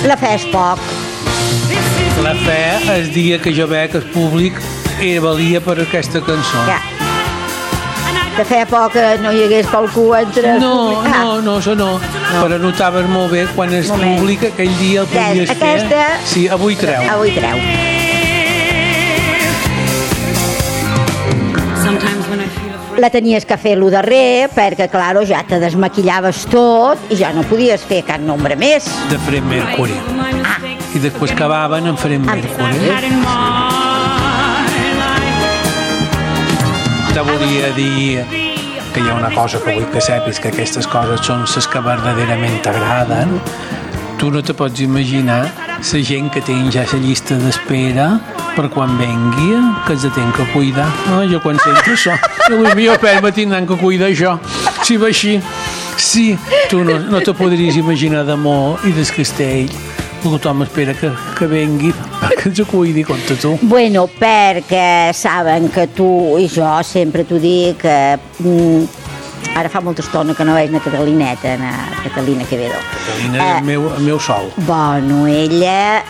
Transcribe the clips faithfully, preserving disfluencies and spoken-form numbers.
La fe és poc. La fe el dia que jo veig que el públic era valia per aquesta cançó. Ja. De feia poc que no hi hagués qualcú entre... No, ah. no, no, això no. no. Però notaves molt bé quan el Moment. públic aquell dia el podies ja, aquesta... fer. Sí, avui treu. Avui treu. La tenies que fer lo darrer perquè, claro, ja te desmaquillaves tot i ja no podies fer cap nombre més. De Fred Mercury. Ah. I després acabaven amb Fred Mercury. Te volia dir que hi ha una cosa que vull que sapis, que aquestes coses són les que verdaderament t'agraden. Tu no te pots imaginar la gent que té ja la llista d'espera per quan vengui, que els tenen que cuidar. No, jo quan sento això, jo per me tindran que cuidar això. Si va així, sí, tu no, no te podries imaginar d'amor i del castell. Tothom espera que, que vengui perquè ens cuidi contra tu. Bueno, perquè saben que tu i jo sempre t'ho dic que mm, ara fa molta estona que no veig na Catalineta, na Catalina Quevedo. Catalina és uh, el, meu, el meu sol. Bueno, ella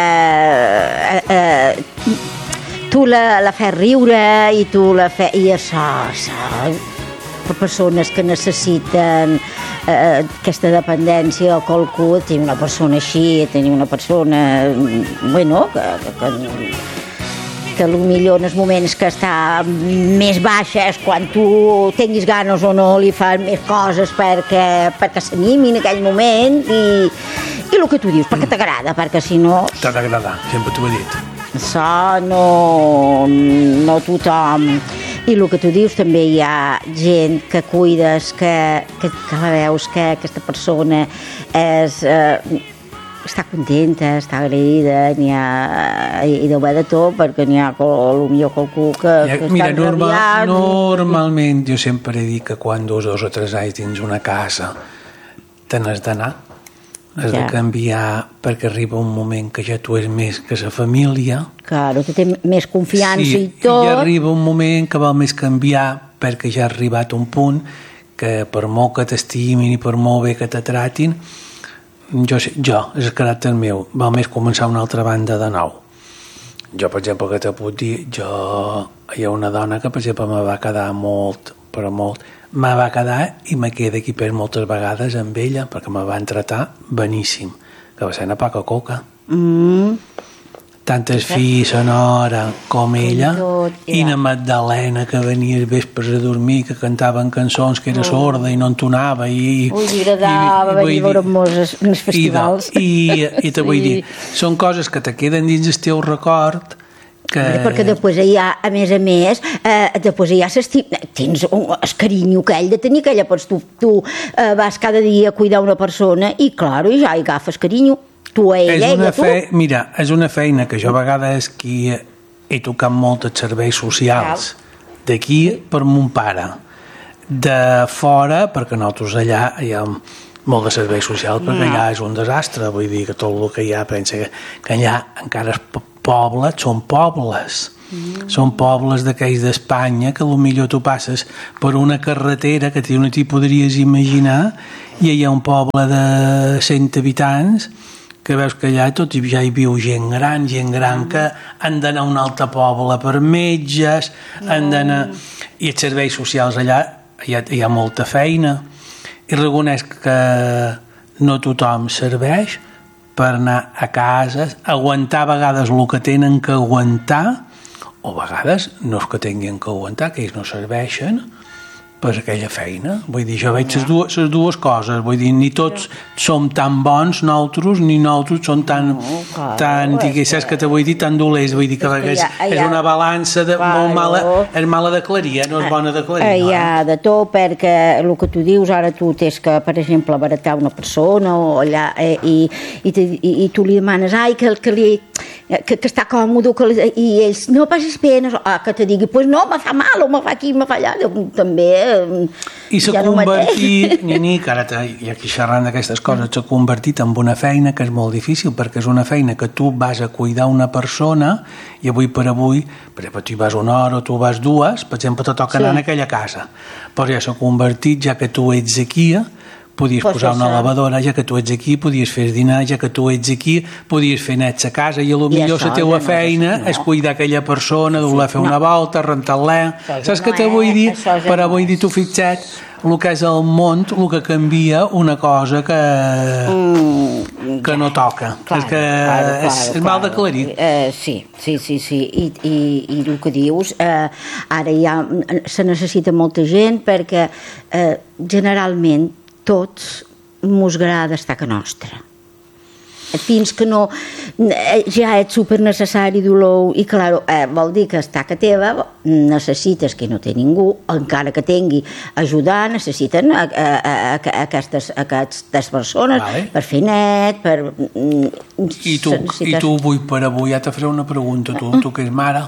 eh, eh, eh, tu la, la fes riure i tu la fes... I això, això per persones que necessiten eh, aquesta dependència o qualcú, tenir una persona així, tenir una persona, bueno, que, que, que, que potser en els moments que està més baixa és quan tu tinguis ganes o no li fas més coses perquè, perquè s'animi en aquell moment i, i el que tu dius, perquè t'agrada, perquè si no... T'ha d'agradar, sempre t'ho he dit. Això no, no tothom... I el que tu dius, també hi ha gent que cuides, que, que, que la veus que aquesta persona és, eh, està contenta, està agraïda, n'hi ha, i deu haver de tot, perquè n'hi ha potser qualcú que, ja, que mira, està normal, enrabiat. Normalment jo sempre he dit que quan dos, dos o tres anys dins una casa te n'has d'anar, has ja. de canviar perquè arriba un moment que ja tu és més que la família. Claro, que té més confiança sí, i tot. I ja arriba un moment que val més canviar perquè ja ha arribat un punt que per molt que t'estimin i per molt bé que te tratin, jo, jo, és el caràcter meu, val més començar una altra banda de nou. Jo, per exemple, que te puc dir, jo, hi ha una dona que, per exemple, me va quedar molt, però molt, me va quedar i me queda aquí per moltes vegades amb ella perquè me van tratar beníssim, que va ser una poca coca. Mm. Tantes filles, la Nora com ella, tot, ja. i na Magdalena que venia els vespres a dormir, que cantaven cançons, que era oh. sorda i no entonava i... Ui, li agradava venir a veure molts en els festivals. I, i, i te vull sí. dir, són coses que te queden dins el teu record que... Perquè després hi ha, a més a més, eh, després hi ha tens un, el carinyo que ell de tenir, que ella pots, tu, tu eh, vas cada dia a cuidar una persona i, clar, i ja hi agafes carinyo. Tu a ella, ella a tu. Fe... Mira, és una feina que jo a vegades qui he tocat molt els serveis socials d'aquí per mon pare, de fora, perquè nosaltres allà hi ha molt de serveis socials, perquè allà és un desastre, vull dir que tot el que hi ha, pensa que, que allà encara és pobles, són pobles. Mm. Són pobles d'aquells d'Espanya que potser tu passes per una carretera que tu no t'hi podries imaginar i hi ha un poble de cent habitants que veus que allà tot ja hi viu gent gran, gent gran que han d'anar a un altre poble per metges, han d'anar... I els serveis socials allà hi ha, hi ha molta feina. I reconeix que no tothom serveix per anar a casa, aguantar a vegades el que tenen que aguantar, o a vegades no és que tinguin que aguantar, que ells no serveixen per aquella feina. Vull dir, jo veig les dues, les dues coses, vull dir, ni tots som tan bons nosaltres, ni nosaltres som tan, no, clar, tan digues, saps que te vull dir, tan dolents, vull dir que és, ja, ja, és una balança de, clar, molt mala, és mala de claria, no és bona de claria. Hi ha no? de tot, perquè el que tu dius, ara tu tens que, per exemple, baratar una persona o allà, eh, i, i, i, i tu li demanes, ai, que, que li... Que, que està còmode, que li, i ells no passis pena, ah, que te digui pues no, me fa mal, o me fa aquí, me fa allà, també i s'ha ja convertit, no ni, ni, que ara i aquí xerrant d'aquestes coses, s'ha convertit en una feina que és molt difícil, perquè és una feina que tu vas a cuidar una persona i avui per avui, per exemple, tu hi vas una hora o tu vas dues, per exemple, te toca sí. anar en aquella casa, però ja s'ha convertit, ja que tu ets aquí, podies pues posar una això. lavadora, ja que tu ets aquí, podies fer dinar, ja que tu ets aquí, podies fer nets a casa, i a lo millor la teua no, feina no. és cuidar aquella persona, dur-la a fer no. una volta, rentar-la. Saps què no te vull és, dir? això ja Però no vull dir, és. tu fixa't, el que és el món, el que canvia una cosa que, Mm, que no toca. Claro, és que claro, és, claro, és mal claro. d'aclarir. Eh, sí, sí, sí, sí. I, i, i el que dius, eh, ara ja se necessita molta gent perquè eh, generalment tots mos agrada estar a casa nostra. Fins que no ja és supernecessari dolor i clar, eh, vol dir que està a casa teva necessites que no té ningú, encara que tingui ajudar, necessiten a, a, a, a, aquestes, a aquestes persones Vale. per fer net, per... I tu, i tu avui per avui, ja te faré una pregunta, tu, tu que és mare,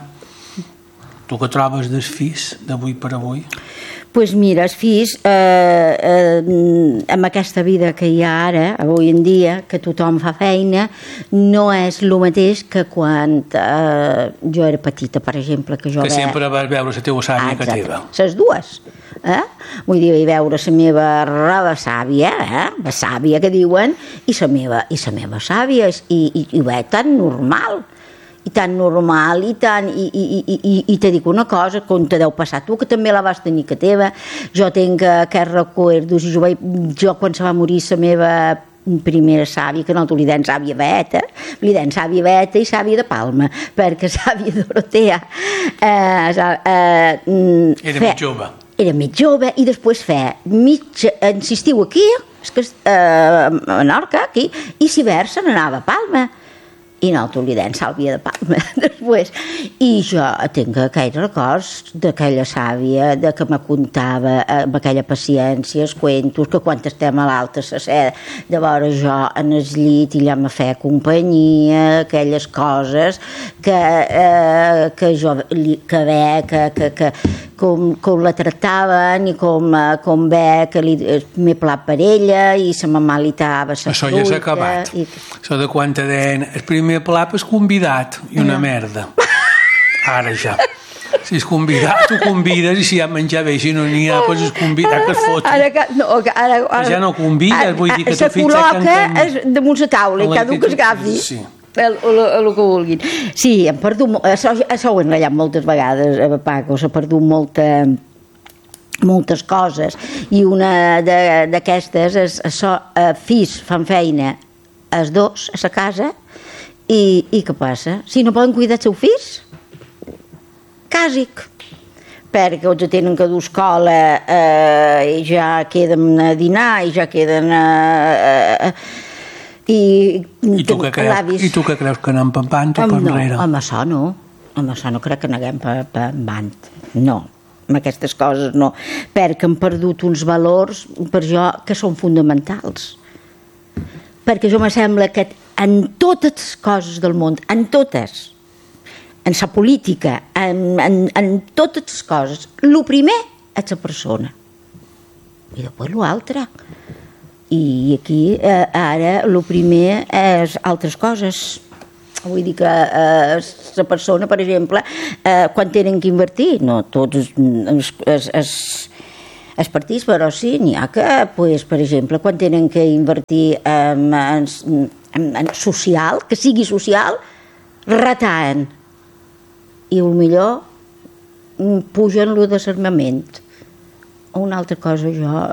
tu que trobes dels fills d'avui per avui? Pues mira, els fills, eh, eh, amb aquesta vida que hi ha ara, avui en dia, que tothom fa feina, no és el mateix que quan eh, jo era petita, per exemple, que jo... Que sempre vas veure la teva sàvia que teva. Les dues. Eh? Vull dir, vaig veure la meva roba sàvia, eh? la sàvia que diuen, i la meva, i la meva sàvia, i, i, i ho veig tan normal. I tan normal, i tant, i, i, i, i, i te dic una cosa, com te deu passar tu, que també la vas tenir que teva, jo tinc aquests recuerdos, i jo, vaig, jo quan se va morir la meva primera sàvia, que no t'oblidem sàvia Beta, oblidem sàvia Beta i sàvia de Palma, perquè sàvia Dorotea eh, eh, era fe, més jove. Era més jove, i després feia mig, insistiu aquí, eh, a Menorca, aquí, i si vers se n'anava a Palma. I no t'oblidem Sàlvia de Palma després. I jo tinc aquells records d'aquella sàvia, de que me contava amb aquella paciència els cuentos, que quan estem a l'alta se set de veure jo en el llit i ella me feia companyia, aquelles coses que, eh, que jo que ve, que, que, que com, com la tractaven i com, com ve que li, m'he plat per ella i sa mamà li tava sa això ja s'ha acabat. I... Això de quan te deien el primer plat és convidat i una no. merda. Ara ja. Si és convidat, tu convides, i si hi ha menjar bé, si no n'hi ha, doncs és convidat que es foti. Ara, no, ara, ara, ja no convides, vull dir que tu fixa't... Se col·loca damunt la taula i cada un que es agafi. Sí. El, el, el, el que vulguin. Sí, hem perdut... Això, això ho he enratllat moltes vegades, a Paco, s'ha perdut molta... moltes coses, i una d'aquestes és això, eh, fills fan feina els dos a la casa, i, i què passa? Si no poden cuidar els seus fills, càsic, perquè els tenen que dur a escola eh, i ja queden a dinar i ja queden a... a, a i, I, tu que creus, I tu que creus que anem pampant o per enrere? No, amb això no, amb això no crec que anem pampant, no. Amb aquestes coses no, perquè han perdut uns valors per jo que són fonamentals, perquè jo me sembla que en totes les coses del món, en totes, en la política, en, en, en totes les coses, el primer és la persona i després l'altre, i aquí eh, ara el primer és altres coses. Vull dir que eh, la persona, per exemple, eh, quan tenen que invertir, no tots els, els, els, els partits, però sí, n'hi ha que, pues, per exemple, quan tenen que invertir en, en, en, en social, que sigui social, retain. I millor pugen lo de l'armament. Una altra cosa jo...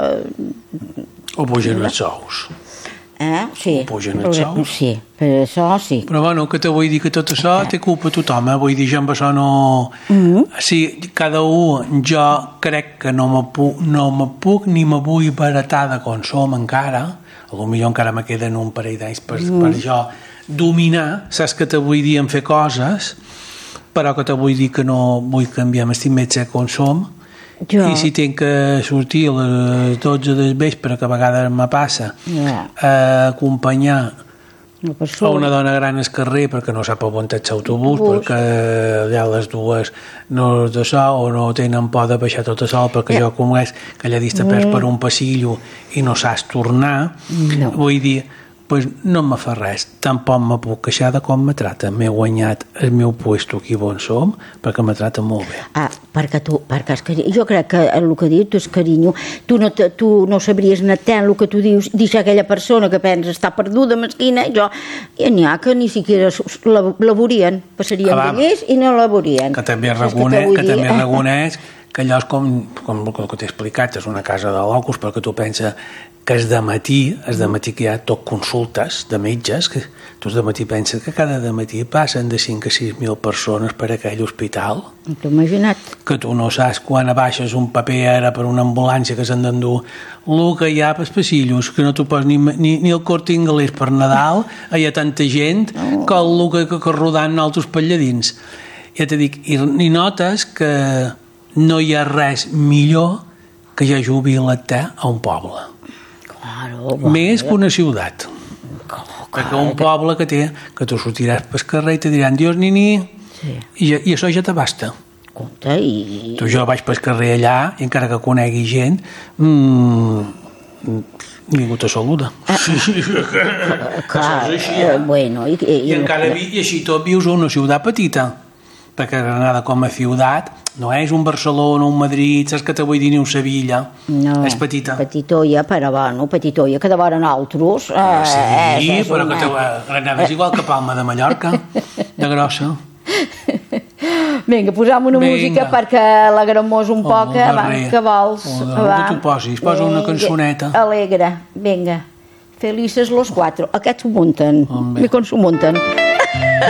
O pugen els sous. Eh? Sí. O pugen els sous. Sí, per això sí. Però bueno, que te vull dir que tot això té culpa tothom, eh? Vull dir, jo amb això no... Mm-hmm. Sí, cada un, jo crec que no me puc, no me puc ni me vull baratar de consum encara, potser encara me queden un parell d'anys per, mm. per jo dominar, saps que te vull dir en fer coses, però que te vull dir que no vull canviar, m'estic més de consum. Jo. I si tinc que sortir a les dotze del vespre, que a vegades me passa, yeah. a acompanyar a una dona gran al carrer perquè no sap on és l'autobús, perquè allà les dues no és de sol o no tenen por de baixar tot a sol, perquè yeah. jo coneix que allà dista perds mm. per un passillo i no saps tornar, no. Vull dir, pues no me fa res. Tampoc me puc queixar de com me trata. M'he guanyat el meu puesto aquí on som perquè me trata molt bé. Ah, perquè tu, perquè és carinyo. Jo crec que el que dius tu és carinyo. Tu no, te, tu no sabries anar tant el que tu dius, deixar aquella persona que pensa estar perduda, mesquina, i jo, i n'hi ha que ni siquiera la, la veurien. Passarien ah, d'ells i no la veurien. Que també reconeix que, que, també reconeix que allò és com, com el que t'he explicat, és una casa de locus, perquè tu penses que és de matí, és de matí que hi ha tot consultes de metges, que tu de matí penses que cada de matí passen de cinc a sis mil persones per aquell hospital. T'ho imagina't. Que tu no saps quan abaixes un paper ara per una ambulància que s'han d'endur el que hi ha pels passillos, que no t'ho pos ni, ni, ni el Corte Inglés per Nadal, hi ha tanta gent no. que el que, que, que rodant altres palladins. Ja t'he dit, i, i notes que no hi ha res millor que ja jubilar-te a un poble. Claro, més que una ciutat. Oh, perquè un poble que té, que tu sortiràs pel carrer i te diran Dios nini, sí. i, i això ja te basta. Compte, i... Tu jo vaig pel carrer allà i encara que conegui gent mmm, ningú te saluda. Ah, clar, eh, bueno, i, i, i encara vi, i així tot vius a una ciutat petita, perquè Granada com a ciutat no és un Barcelona, un Madrid, saps que te vull dir, ni un Sevilla, no, és petita. Petitoia, però bueno, petitoia que de vora nosaltres. Eh, sí, és, és però una... que te, Granada és igual que Palma de Mallorca, de grossa. Vinga, posam una Venga. música perquè alegrem-nos un oh, poc, abans que vols. Oh, que tu posis, posa una cançoneta. Alegre, vinga. Felices los cuatro. Aquests ho munten. Oh, mi com s'ho munten.